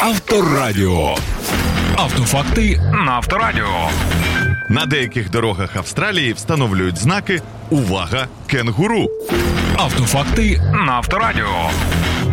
Авторадіо. Автофакти на Авторадіо. На деяких дорогах Австралії встановлюють знаки «Увага! Кенгуру». Автофакти на Авторадіо.